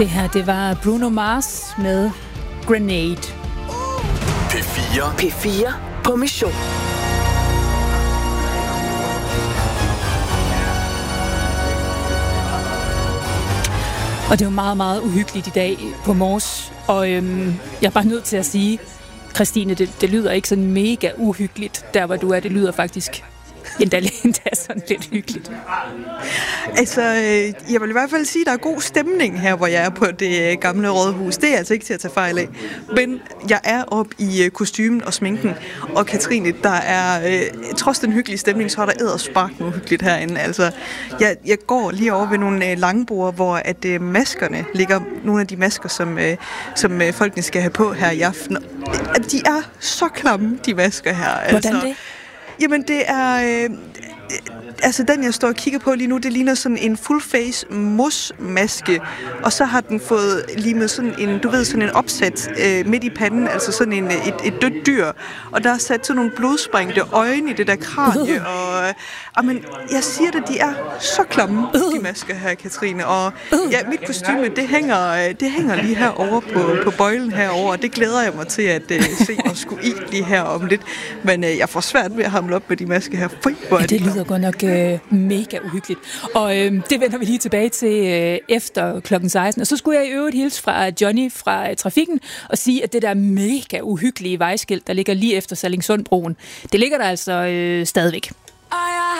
Det her, det var Bruno Mars med Grenade. P4 på mission. Og det er jo meget, meget uhyggeligt i dag på Mors. Og jeg er bare nødt til at sige, Christine, det lyder ikke sådan mega uhyggeligt, der hvor du er. Det lyder faktisk endda sådan lidt hyggeligt. Altså, jeg vil i hvert fald sige, at der er god stemning her, hvor jeg er på det gamle rådhus. Det er altså ikke til at tage fejl af. Men jeg er oppe i kostymen og sminken. Og Katrine, der er, trods den hyggelige stemning, så er der edderspark noget hyggeligt herinde. Altså, jeg går lige over ved nogle langbord, hvor at maskerne ligger, nogle af de masker, som folkene skal have på her i aften. De er så klamme, de masker her. Hvordan det? Jamen, det er... altså, den jeg står og kigger på lige nu, det ligner sådan en full-face mos-maske, og så har den fået limet sådan en, du ved, sådan en opsat midt i panden, altså sådan et dødt dyr, og der er sat sådan nogle blodsprængte øjne i det der kranie, og men jeg siger det, de er så klamme, de masker her, Katrine, og ja, mit kostyme, det hænger lige herovre på bøjlen herovre, og det glæder jeg mig til at se og skulle i lige her om lidt, men jeg får svært ved at hamle op med de masker her. Ja, det lyder godt nok mega uhyggeligt. Og det vender vi lige tilbage til efter klokken 16. Og så skulle jeg i øvrigt hilse fra Johnny fra Trafikken og sige, at det der mega uhyggelige vejskilt, der ligger lige efter Sallingsundbroen, det ligger der altså stadigvæk.